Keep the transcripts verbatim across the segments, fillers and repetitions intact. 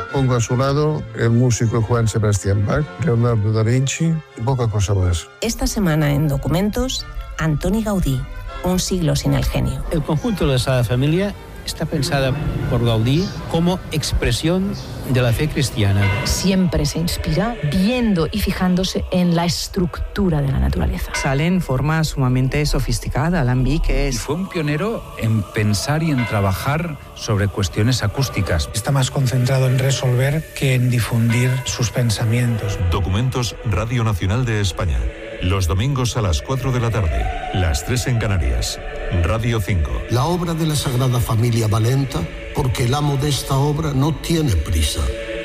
Pongo a su lado el músico Juan Sebastián Bach, Leonardo da Vinci y poca cosa más. Esta semana en Documentos, Antoni Gaudí, un siglo sin el genio. El conjunto de la Sagrada Familia está pensada por Gaudí como expresión de la fe cristiana. Siempre se inspira viendo y fijándose en la estructura de la naturaleza. Sale en forma sumamente sofisticada. Alambic es... Y fue un pionero en pensar y en trabajar sobre cuestiones acústicas. Está más concentrado en resolver que en difundir sus pensamientos. Documentos Radio Nacional de España. Los domingos a las cuatro de la tarde, las tres en Canarias. Radio cinco. La obra de la Sagrada Familia va lenta porque el amo de esta obra no tiene prisa.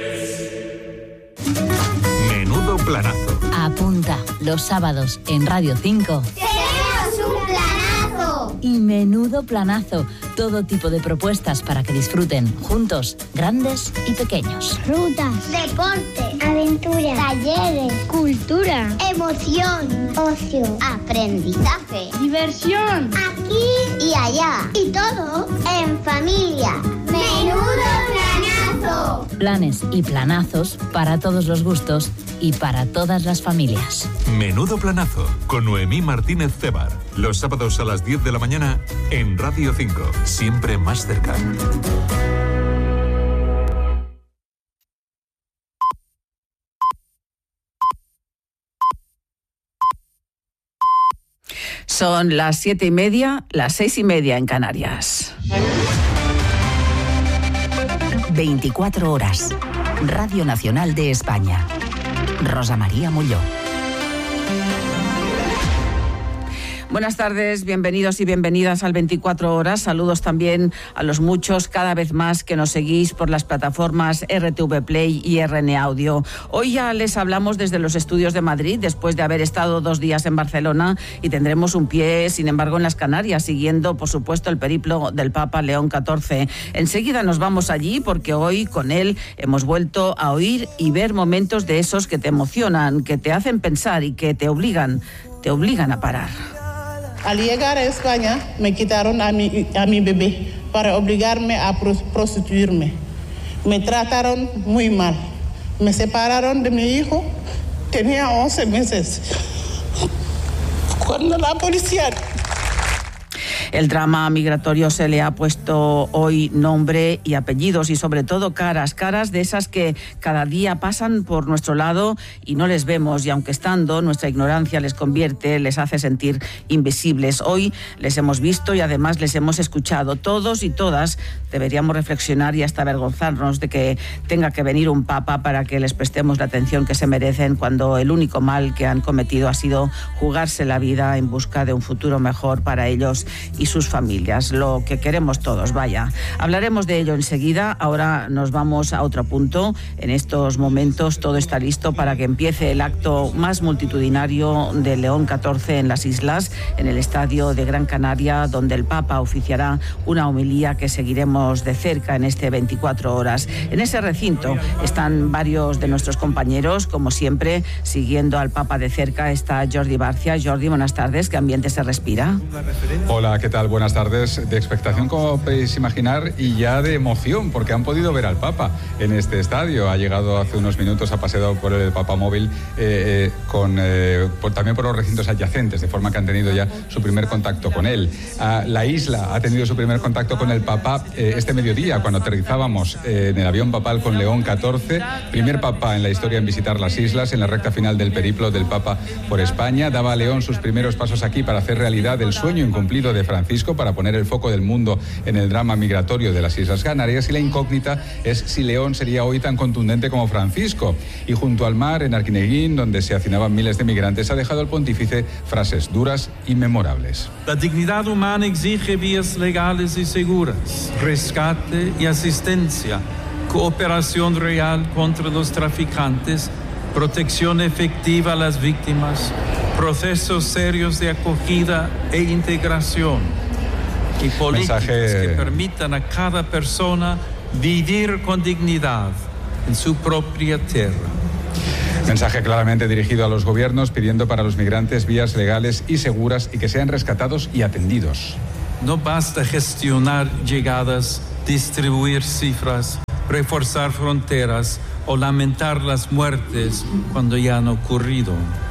Menudo planazo. Apunta, los sábados en Radio cinco. ¡Tenemos un planazo! Y menudo planazo. Todo tipo de propuestas para que disfruten juntos, grandes y pequeños. Rutas, deporte, aventura, talleres, cultura, emoción, ocio, aprendizaje, diversión, aquí y allá. Y todo en familia. ¡Menudo planazo! Planes y planazos para todos los gustos y para todas las familias. Menudo planazo con Noemí Martínez Cebar. Los sábados a las diez de la mañana en Radio cinco. Siempre más cerca. Son las siete y media, las seis y media en Canarias. veinticuatro horas. Radio Nacional de España. Rosa María Molló. Buenas tardes, bienvenidos y bienvenidas al veinticuatro horas. Saludos también a los muchos, cada vez más, que nos seguís por las plataformas R T V Play y R N Audio. Hoy ya les hablamos desde los estudios de Madrid, después de haber estado dos días en Barcelona, y tendremos un pie, sin embargo, en las Canarias, siguiendo, por supuesto, el periplo del Papa León catorce. Enseguida nos vamos allí, porque hoy con él hemos vuelto a oír y ver momentos de esos que te emocionan, que te hacen pensar y que te obligan, te obligan a parar. Al llegar a España, me quitaron a mi, a mi bebé para obligarme a prostituirme. Me trataron muy mal. Me separaron de mi hijo. Tenía once meses. Cuando la policía... El drama migratorio se le ha puesto hoy nombre y apellidos y sobre todo caras, caras de esas que cada día pasan por nuestro lado y no les vemos, y aunque estando, nuestra ignorancia les convierte, les hace sentir invisibles. Hoy les hemos visto y además les hemos escuchado. Todos y todas deberíamos reflexionar y hasta avergonzarnos de que tenga que venir un papa para que les prestemos la atención que se merecen, cuando el único mal que han cometido ha sido jugarse la vida en busca de un futuro mejor para ellos y sus familias, lo que queremos todos, vaya. Hablaremos de ello enseguida. Ahora nos vamos a otro punto. En estos momentos todo está listo para que empiece el acto más multitudinario de León catorce en las islas, en el estadio de Gran Canaria, donde el Papa oficiará una homilía que seguiremos de cerca en este veinticuatro horas. En ese recinto están varios de nuestros compañeros, como siempre, siguiendo al Papa de cerca. Está Jordi Barcia. Jordi, buenas tardes. ¿Qué ambiente se respira? Hola, ¿qué tal? Buenas tardes. De expectación, como podéis imaginar, y ya de emoción, porque han podido ver al Papa en este estadio. Ha llegado hace unos minutos, ha paseado por el Papa móvil, eh, eh, con, eh, por, también por los recintos adyacentes, de forma que han tenido ya su primer contacto con él. Ah, la isla ha tenido su primer contacto con el Papa eh, este mediodía, cuando aterrizábamos eh, en el avión papal con León catorce, primer Papa en la historia en visitar las islas, en la recta final del periplo del Papa por España. Daba a León sus primeros pasos aquí para hacer realidad el sueño incumplido de Francisco, para poner el foco del mundo en el drama migratorio de las Islas Canarias, y la incógnita es si León sería hoy tan contundente como Francisco. Y junto al mar, en Arquineguín, donde se hacinaban miles de migrantes, ha dejado al pontífice frases duras y memorables. La dignidad humana exige vías legales y seguras, rescate y asistencia, cooperación real contra los traficantes, protección efectiva a las víctimas, procesos serios de acogida e integración y políticas Mensaje... que permitan a cada persona vivir con dignidad en su propia tierra. Mensaje claramente dirigido a los gobiernos, pidiendo para los migrantes vías legales y seguras y que sean rescatados y atendidos. No basta gestionar llegadas, distribuir cifras, reforzar fronteras o lamentar las muertes cuando ya han ocurrido.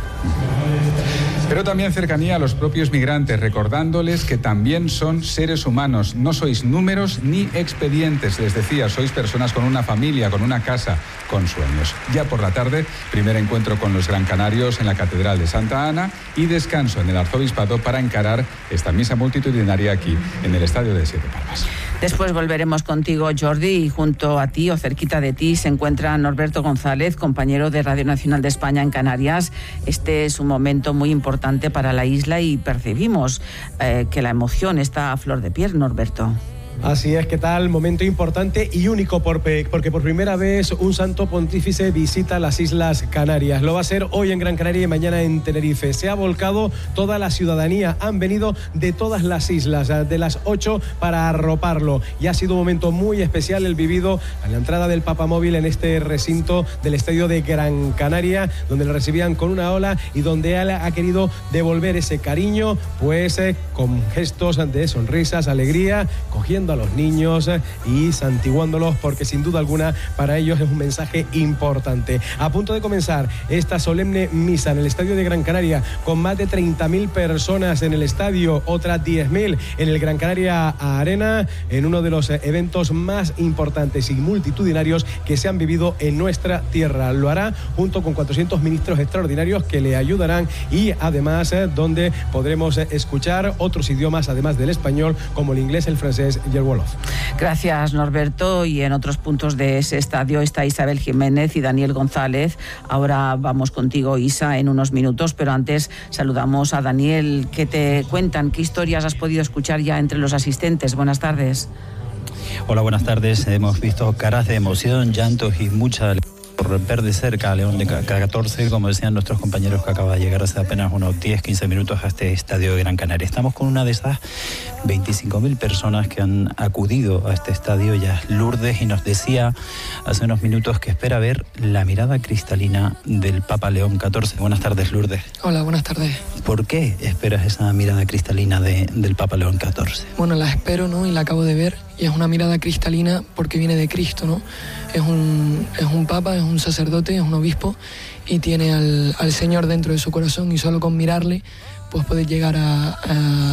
Pero también cercanía a los propios migrantes, recordándoles que también son seres humanos. No sois números ni expedientes, les decía, sois personas con una familia, con una casa, con sueños. Ya por la tarde, primer encuentro con los Gran Canarios en la Catedral de Santa Ana y descanso en el Arzobispado para encarar esta misa multitudinaria aquí, en el Estadio de Siete Palmas. Después volveremos contigo, Jordi, y junto a ti o cerquita de ti se encuentra Norberto González, compañero de Radio Nacional de España en Canarias. Este es un momento muy importante para la isla y percibimos eh, que la emoción está a flor de piel, Norberto. Así es, ¿qué tal? Momento importante y único porque por primera vez un santo pontífice visita las Islas Canarias. Lo va a hacer hoy en Gran Canaria y mañana en Tenerife. Se ha volcado toda la ciudadanía, han venido de todas las islas, de las ocho, para arroparlo. Y ha sido un momento muy especial el vivido a la entrada del Papamóvil en este recinto del Estadio de Gran Canaria, donde le recibían con una ola y donde él ha querido devolver ese cariño, pues eh, con gestos de sonrisas, alegría, cogiendo a los niños y santiguándolos, porque sin duda alguna para ellos es un mensaje importante. A punto de comenzar esta solemne misa en el Estadio de Gran Canaria, con más de treinta mil personas en el estadio, otras diez mil en el Gran Canaria Arena, en uno de los eventos más importantes y multitudinarios que se han vivido en nuestra tierra. Lo hará junto con cuatrocientos ministros extraordinarios que le ayudarán y además eh, donde podremos eh, escuchar otros idiomas además del español, como el inglés, el francés y el wolof. Gracias, Norberto. Y en otros puntos de ese estadio está Isabel Jiménez y Daniel González. Ahora vamos contigo, Isa, en unos minutos, pero antes saludamos a Daniel. ¿Qué te cuentan? ¿Qué historias has podido escuchar ya entre los asistentes? Buenas tardes. Hola, buenas tardes. Hemos visto caras de emoción, llantos y mucha por ver de cerca a León de catorce, como decían nuestros compañeros que acaba de llegar hace apenas unos diez, quince minutos a este estadio de Gran Canaria. Estamos con una de esas veinticinco mil personas que han acudido a este estadio, ya es Lourdes, y nos decía hace unos minutos que espera ver la mirada cristalina del Papa León catorce. Buenas tardes, Lourdes. Hola, buenas tardes. ¿Por qué esperas esa mirada cristalina de, del Papa León catorce? Bueno, la espero, ¿no? Y la acabo de ver, y es una mirada cristalina porque viene de Cristo, ¿no? Es un, es un papa, es un sacerdote, es un obispo, y tiene al, al Señor dentro de su corazón, y solo con mirarle pues puedes llegar a, a,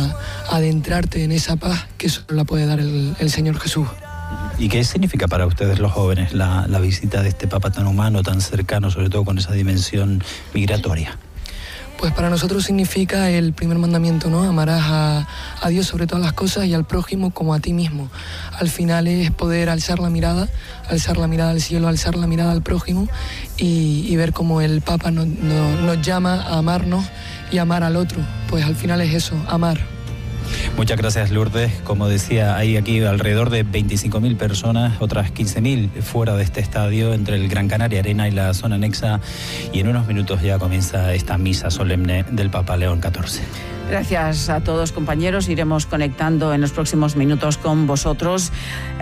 a adentrarte en esa paz que solo la puede dar el, el Señor Jesús. ¿Y qué significa para ustedes los jóvenes la, la visita de este papa tan humano, tan cercano, sobre todo con esa dimensión migratoria? Pues para nosotros significa el primer mandamiento, ¿no? Amarás a, a Dios sobre todas las cosas y al prójimo como a ti mismo. Al final es poder alzar la mirada, alzar la mirada al cielo, alzar la mirada al prójimo y, y ver cómo el Papa nos, nos, nos llama a amarnos y amar al otro. Pues al final es eso, amar. Muchas gracias, Lourdes. Como decía, hay aquí alrededor de veinticinco mil personas, otras quince mil fuera de este estadio, entre el Gran Canaria Arena y la zona anexa, y en unos minutos ya comienza esta misa solemne del Papa León catorce. Gracias a todos, compañeros. Iremos conectando en los próximos minutos con vosotros.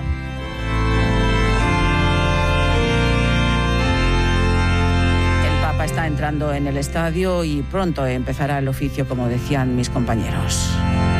El Papa está entrando en el estadio y pronto empezará el oficio, como decían mis compañeros.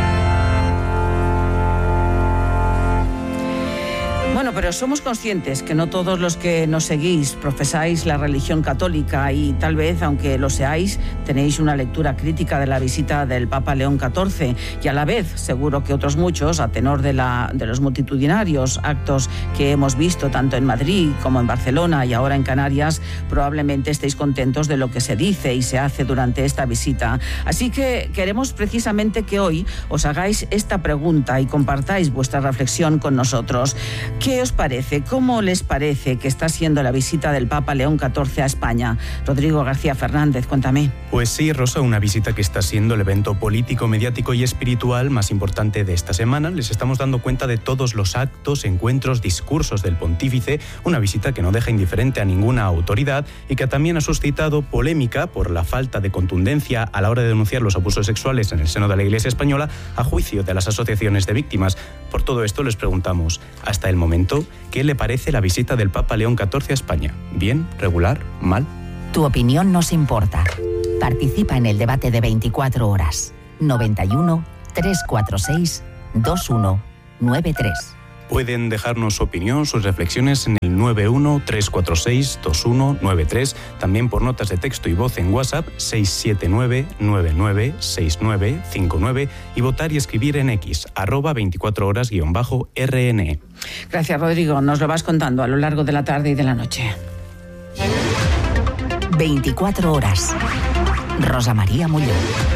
Bueno, pero somos conscientes que no todos los que nos seguís profesáis la religión católica y tal vez, aunque lo seáis, tenéis una lectura crítica de la visita del Papa León catorce y a la vez seguro que otros muchos, a tenor de, la, de los multitudinarios actos que hemos visto tanto en Madrid como en Barcelona y ahora en Canarias, probablemente estéis contentos de lo que se dice y se hace durante esta visita. Así que queremos precisamente que hoy os hagáis esta pregunta y compartáis vuestra reflexión con nosotros. ¿Qué os parece? ¿Cómo les parece que está siendo la visita del Papa León catorce a España? Rodrigo García Fernández, cuéntame. Pues sí, Rosa, una visita que está siendo el evento político, mediático y espiritual más importante de esta semana. Les estamos dando cuenta de todos los actos, encuentros, discursos del pontífice, una visita que no deja indiferente a ninguna autoridad y que también ha suscitado polémica por la falta de contundencia a la hora de denunciar los abusos sexuales en el seno de la Iglesia española, a juicio de las asociaciones de víctimas. Por todo esto les preguntamos, hasta el momento, ¿qué le parece la visita del Papa León catorce a España? ¿Bien? ¿Regular? ¿Mal? Tu opinión nos importa. Participa en el debate de veinticuatro horas. noventa y uno, trescientos cuarenta y seis, veintiuno noventa y tres. Pueden dejarnos su opinión, sus reflexiones en el nueve uno tres cuatro seis dos uno nueve tres, también por notas de texto y voz en WhatsApp seis siete nueve nueve nueve seis nueve cinco nueve y votar y escribir en X, arroba veinticuatro horas guión bajo R N E. Gracias, Rodrigo. Nos lo vas contando a lo largo de la tarde y de la noche. veinticuatro horas. Rosa María Muñoz.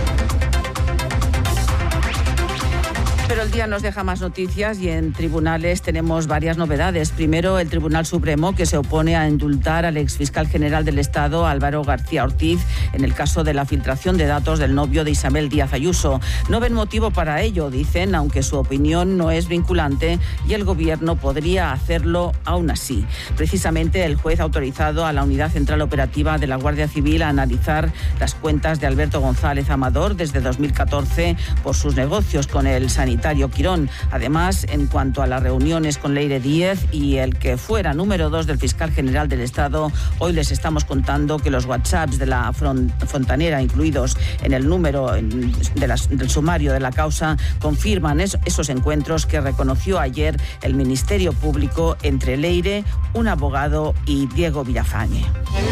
Pero el día nos deja más noticias y en tribunales tenemos varias novedades. Primero, el Tribunal Supremo, que se opone a indultar al exfiscal general del Estado, Álvaro García Ortiz, en el caso de la filtración de datos del novio de Isabel Díaz Ayuso. No ven motivo para ello, dicen, aunque su opinión no es vinculante y el Gobierno podría hacerlo aún así. Precisamente, el juez ha autorizado a la Unidad Central Operativa de la Guardia Civil a analizar las cuentas de Alberto González Amador desde dos mil catorce por sus negocios con el sanitario Quirón. Además, en cuanto a las reuniones con Leire Díez y el que fuera número dos del fiscal general del Estado, hoy les estamos contando que los WhatsApps de la fontanera, incluidos en el número de las, del sumario de la causa, confirman es, esos encuentros que reconoció ayer el Ministerio Público entre Leire, un abogado, y Diego Villafañe.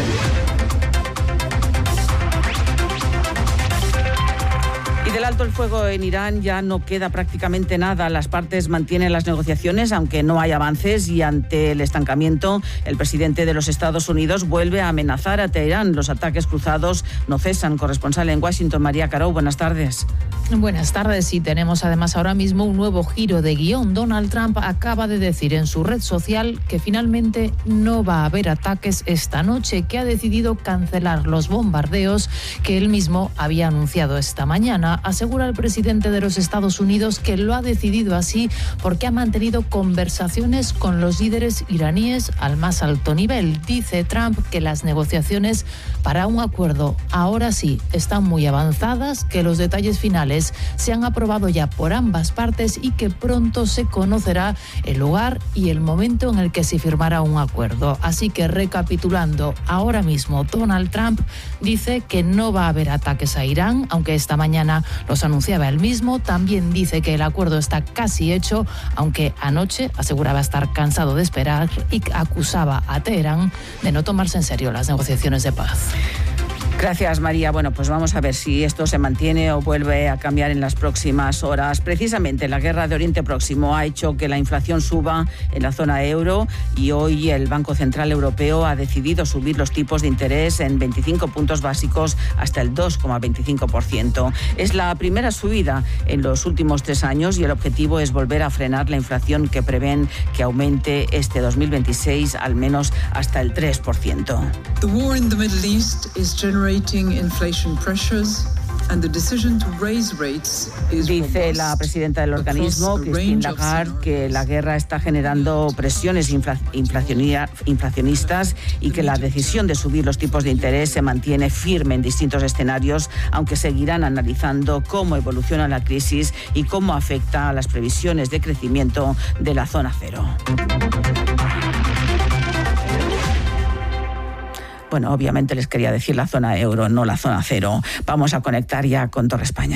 Del alto el fuego en Irán ya no queda prácticamente nada. Las partes mantienen las negociaciones, aunque no hay avances, y ante el estancamiento, el presidente de los Estados Unidos vuelve a amenazar a Teherán. Los ataques cruzados no cesan. Corresponsal en Washington, María Caró, buenas tardes. Buenas tardes. Y tenemos además ahora mismo un nuevo giro de guión. Donald Trump acaba de decir en su red social que finalmente no va a haber ataques esta noche, que ha decidido cancelar los bombardeos que él mismo había anunciado esta mañana. Asegura el presidente de los Estados Unidos que lo ha decidido así porque ha mantenido conversaciones con los líderes iraníes al más alto nivel. Dice Trump que las negociaciones para un acuerdo ahora sí están muy avanzadas, que los detalles finales se han aprobado ya por ambas partes y que pronto se conocerá el lugar y el momento en el que se firmará un acuerdo. Así que, recapitulando, ahora mismo Donald Trump dice que no va a haber ataques a Irán, aunque esta mañana los anunciaba él mismo. También dice que el acuerdo está casi hecho, aunque anoche aseguraba estar cansado de esperar y acusaba a Teherán de no tomarse en serio las negociaciones de paz. Gracias, María. Bueno, pues vamos a ver si esto se mantiene o vuelve a cambiar en las próximas horas. Precisamente la guerra de Oriente Próximo ha hecho que la inflación suba en la zona euro y hoy el Banco Central Europeo ha decidido subir los tipos de interés en veinticinco puntos básicos hasta el dos coma veinticinco por ciento. Es la primera subida en los últimos tres años y el objetivo es volver a frenar la inflación, que prevén que aumente este dos mil veintiséis al menos hasta el tres por ciento. The war in the Middle East is generating inflation pressures. Dice la presidenta del organismo, Christine Lagarde, que la guerra está generando presiones infla- inflacionistas y que la decisión de subir los tipos de interés se mantiene firme en distintos escenarios, aunque seguirán analizando cómo evoluciona la crisis y cómo afecta a las previsiones de crecimiento de la zona cero. Bueno, obviamente les quería decir la zona euro, no la zona cero. Vamos a conectar ya con Torre España.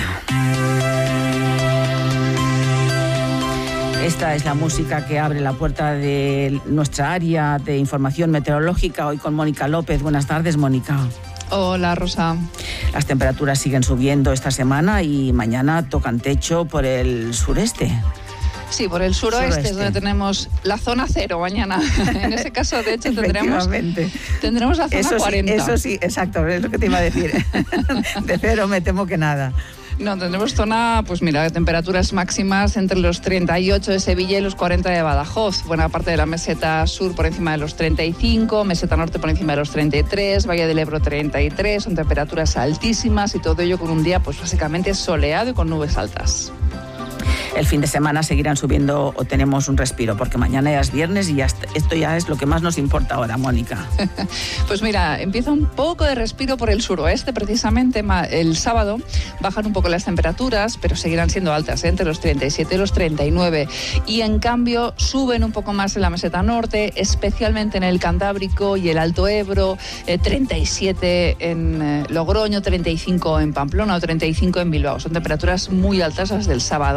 Esta es la música que abre la puerta de nuestra área de información meteorológica, hoy con Mónica López. Buenas tardes, Mónica. Hola, Rosa. Las temperaturas siguen subiendo esta semana y mañana tocan techo por el sureste. Sí, por el suroeste, suroeste es donde tenemos la zona cero mañana. En ese caso, de hecho, tendremos, tendremos la zona eso sí, cuarenta. Eso sí, exacto, es lo que te iba a decir. De cero me temo que nada. No, tendremos zona, pues mira, temperaturas máximas entre los treinta y ocho de Sevilla y los cuarenta de Badajoz. Buena parte de la meseta sur por encima de los treinta y cinco, meseta norte por encima de los treinta y tres, Valle del Ebro treinta y tres, son temperaturas altísimas y todo ello con un día pues básicamente soleado y con nubes altas. El fin de semana seguirán subiendo o tenemos un respiro, porque mañana ya es viernes y ya esto ya es lo que más nos importa ahora, Mónica. Pues mira, empieza un poco de respiro por el suroeste, precisamente. El sábado bajan un poco las temperaturas, pero seguirán siendo altas, ¿eh? Entre los treinta y siete y los treinta y nueve. Y en cambio suben un poco más en la meseta norte, especialmente en el Cantábrico y el Alto Ebro, eh, treinta y siete en eh, Logroño, treinta y cinco en Pamplona o treinta y cinco en Bilbao. Son temperaturas muy altas las del sábado, pero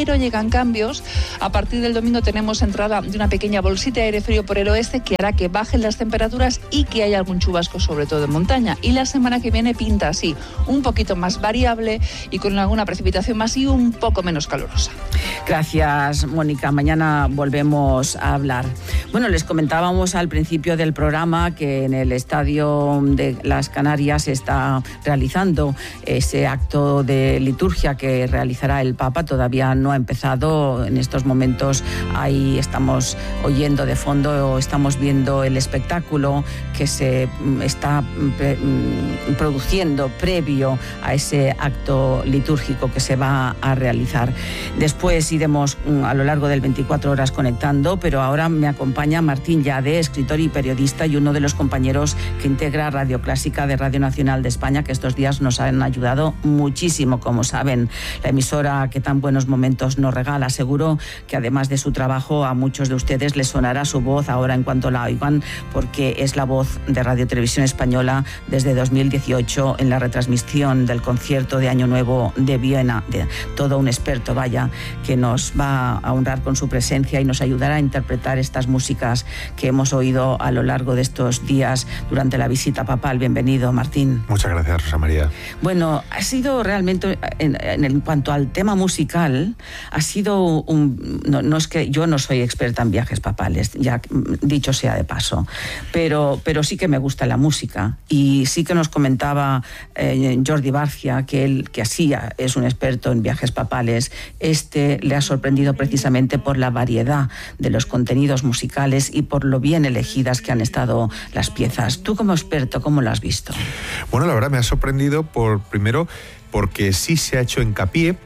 pero llegan cambios. A partir del domingo tenemos entrada de una pequeña bolsita de aire frío por el oeste que hará que bajen las temperaturas y que haya algún chubasco, sobre todo en montaña. Y la semana que viene pinta así, un poquito más variable y con alguna precipitación más y un poco menos calurosa. Gracias, Mónica. Mañana volvemos a hablar. Bueno, les comentábamos al principio del programa que en el Estadio de las Canarias se está realizando ese acto de liturgia que realizará el Papa. Todavía no ha empezado. En estos momentos ahí estamos oyendo de fondo, estamos viendo el espectáculo que se está pre- produciendo previo a ese acto litúrgico que se va a realizar. Después iremos a lo largo del veinticuatro horas conectando, pero ahora me acompaña Martín Llade, escritor y periodista y uno de los compañeros que integra Radio Clásica de Radio Nacional de España, que estos días nos han ayudado muchísimo, como saben, la emisora que tan buenos momentos nos regala. Seguro que además de su trabajo a muchos de ustedes les sonará su voz ahora en cuanto la oigan, porque es la voz de Radio Televisión Española desde dos mil dieciocho en la retransmisión del concierto de Año Nuevo de Viena, de todo un experto, vaya, que nos va a honrar con su presencia y nos ayudará a interpretar estas músicas que hemos oído a lo largo de estos días durante la visita papal. Bienvenido, Martín. Muchas gracias, Rosa María. Bueno, ha sido realmente, en, en, en cuanto al tema musical, ha sido un... No, no es que yo no soy experta en viajes papales, ya dicho sea de paso, pero, pero sí que me gusta la música y sí que nos comentaba eh, Jordi Barcia que él, que así es un experto en viajes papales, este le ha sorprendido precisamente por la variedad de los contenidos musicales y por lo bien elegidas que han estado las piezas. Tú como experto, ¿cómo lo has visto? Bueno, la verdad me ha sorprendido por primero porque sí se ha hecho hincapié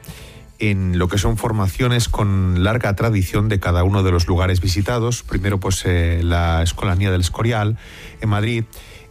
en lo que son formaciones con larga tradición de cada uno de los lugares visitados. Primero, pues eh, la Escolanía del Escorial en Madrid,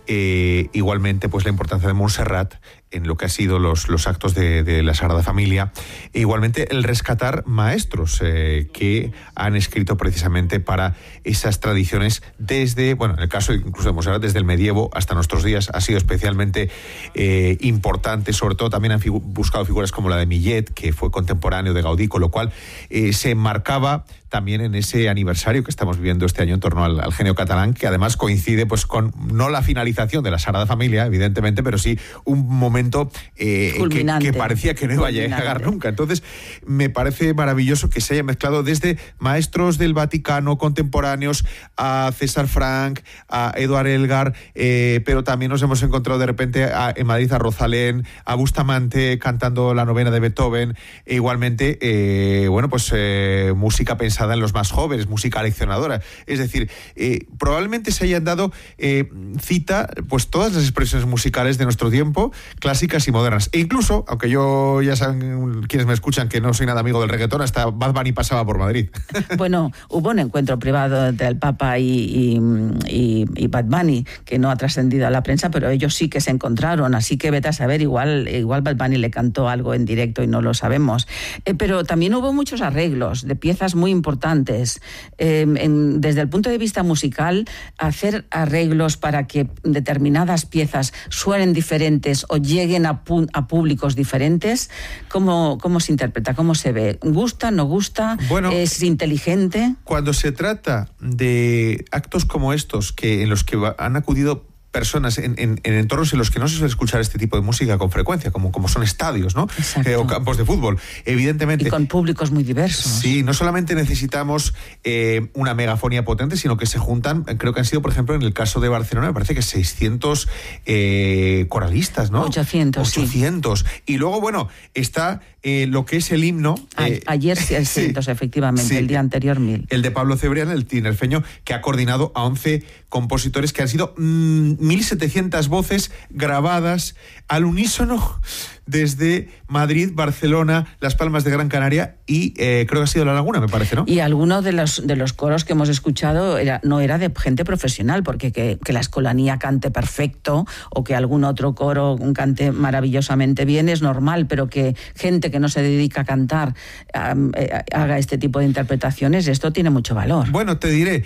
eh, igualmente pues la importancia de Montserrat en lo que ha sido los, los actos de, de la Sagrada Familia, e igualmente el rescatar maestros eh, que han escrito precisamente para esas tradiciones desde, bueno, en el caso incluso de Montserrat, desde el medievo hasta nuestros días. Ha sido especialmente eh, importante, sobre todo también han figu- buscado figuras como la de Millet, que fue contemporáneo de Gaudí, con lo cual eh, se enmarcaba también en ese aniversario que estamos viviendo este año en torno al, al genio catalán, que además coincide pues con no la finalización de la Sagrada Familia, evidentemente, pero sí un momento Eh, que, que parecía que no iba a llegar nunca. Entonces, me parece maravilloso que se haya mezclado desde maestros del Vaticano contemporáneos a César Frank, a Eduard Elgar, eh, pero también nos hemos encontrado de repente a, en Madrid a Rosalén, a Bustamante cantando la novena de Beethoven, e igualmente, eh, bueno, pues eh, música pensada en los más jóvenes, música leccionadora. Es decir, eh, probablemente se hayan dado eh, cita pues todas las expresiones musicales de nuestro tiempo, clásicas y modernas. E incluso, aunque yo ya saben quienes me escuchan que no soy nada amigo del reggaetón, hasta Bad Bunny pasaba por Madrid. Bueno, hubo un encuentro privado entre el Papa y, y, y, y Bad Bunny, que no ha trascendido a la prensa, pero ellos sí que se encontraron, así que vete a saber, igual, igual Bad Bunny le cantó algo en directo y no lo sabemos. Eh, pero también hubo muchos arreglos de piezas muy importantes. Eh, en, desde el punto de vista musical, hacer arreglos para que determinadas piezas suenen diferentes o lleguen a, pu- a públicos diferentes, ¿cómo, ¿cómo se interpreta? ¿Cómo se ve? ¿Gusta? ¿No gusta? Bueno, ¿es inteligente? Cuando se trata de actos como estos, que en los que han acudido personas en, en, en entornos en los que no se suele escuchar este tipo de música con frecuencia, como, como son estadios, ¿no? Eh, o campos de fútbol, evidentemente. Y con públicos muy diversos. Sí, no solamente necesitamos eh, una megafonía potente, sino que se juntan, creo que han sido, por ejemplo, en el caso de Barcelona, me parece que seiscientos eh, coralistas, ¿no? ochocientos, ochocientos. Sí. Y luego, bueno, está eh, lo que es el himno. Eh, Ayer seiscientos, sí, efectivamente, sí, el día anterior mil. El de Pablo Cebrián, el tinerfeño, que ha coordinado a once compositores que han sido mmm, mil setecientas voces grabadas al unísono desde Madrid, Barcelona, Las Palmas de Gran Canaria y eh, creo que ha sido La Laguna, me parece, ¿no? Y alguno de los, de los coros que hemos escuchado era, no era de gente profesional, porque que, que la Escolanía cante perfecto o que algún otro coro cante maravillosamente bien es normal, pero que gente que no se dedica a cantar um, eh, haga este tipo de interpretaciones, esto tiene mucho valor. Bueno, te diré,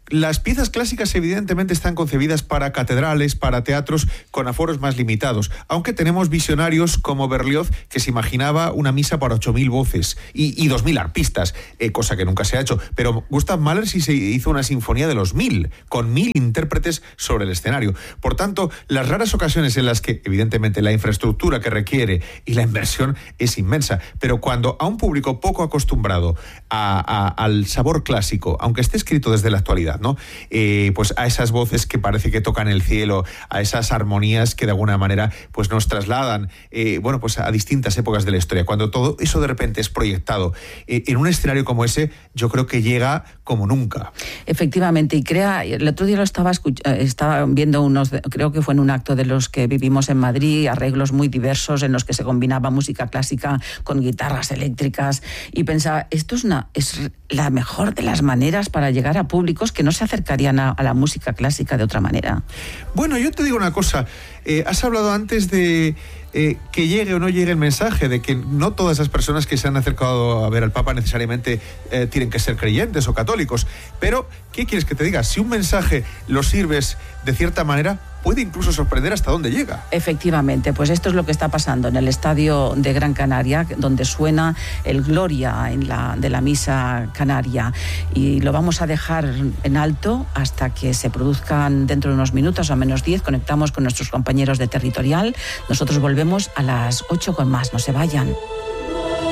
Las piezas clásicas evidentemente están concebidas para catedrales, para teatros con aforos más limitados, aunque tenemos visionarios como Berlioz, que se imaginaba una misa para ocho mil voces y, y dos mil arpistas, eh, cosa que nunca se ha hecho. Pero Gustav Mahler sí se hizo una sinfonía de los mil, con mil intérpretes sobre el escenario. Por tanto, las raras ocasiones en las que evidentemente la infraestructura que requiere y la inversión es inmensa, pero cuando a un público poco acostumbrado a, a, al sabor clásico, aunque esté escrito desde la actualidad, ¿no? Eh, pues a esas voces que parece que tocan el cielo, a esas armonías que de alguna manera pues nos trasladan eh, bueno, pues a distintas épocas de la historia. Cuando todo eso de repente es proyectado eh, en un escenario como ese, yo creo que llega como nunca. Efectivamente, y crea, el otro día lo estaba, estaba viendo unos, creo que fue en un acto de los que vivimos en Madrid, arreglos muy diversos en los que se combinaba música clásica con guitarras eléctricas, y pensaba, esto es, una, es la mejor de las maneras para llegar a públicos que no se acercarían a, a la música clásica de otra manera. Bueno, yo te digo una cosa, eh, has hablado antes de eh, que llegue o no llegue el mensaje, de que no todas esas personas que se han acercado a ver al Papa necesariamente eh, tienen que ser creyentes o católicos, pero ¿qué quieres que te diga? Si un mensaje lo sirves de cierta manera, puede incluso sorprender hasta dónde llega. Efectivamente, pues esto es lo que está pasando en el estadio de Gran Canaria, donde suena el Gloria en la, de la misa canaria, y lo vamos a dejar en alto hasta que se produzcan dentro de unos minutos, o menos diez. Conectamos con nuestros compañeros de Territorial. Nosotros volvemos a las ocho con más, no se vayan.